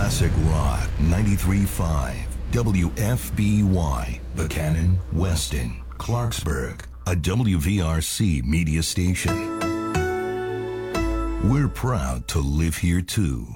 Classic Rock 93.5 WFBY, Buchanan, Weston, Clarksburg, a WVRC media station. We're proud to live here too.